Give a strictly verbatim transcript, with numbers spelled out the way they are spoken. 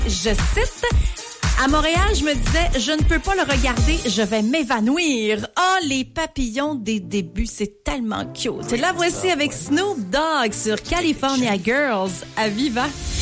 je cite... À Montréal, je me disais, je ne peux pas le regarder, je vais m'évanouir. Ah, oh, les papillons des débuts, c'est tellement cute. La voici avec Snoop Dogg sur California Girls à Viva.